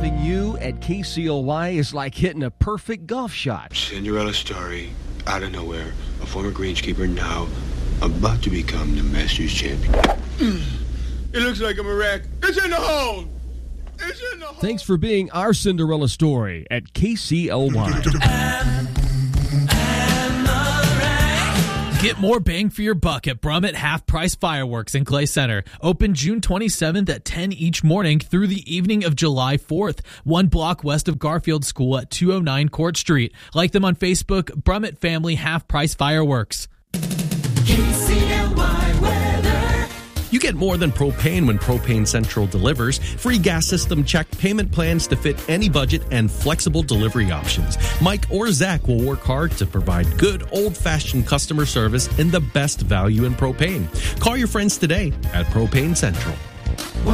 Having you at KCLY is like hitting a perfect golf shot. Cinderella story, out of nowhere, a former greenskeeper now about to become the Masters champion. It looks like I'm a wreck. It's in the hole! It's in the hole! Thanks for being our Cinderella story at KCLY. Get more bang for your buck at Brummett Half Price Fireworks in Clay Center. Open June 27th at 10 each morning through the evening of July 4th. 1 block west of Garfield School at 209 Court Street. Like them on Facebook, Brummett Family Half Price Fireworks. KCLY weather. You get more than propane when Propane Central delivers. Free gas system check, payment plans to fit any budget, and flexible delivery options. Mike or Zach will work hard to provide good old-fashioned customer service and the best value in propane. Call your friends today at Propane Central.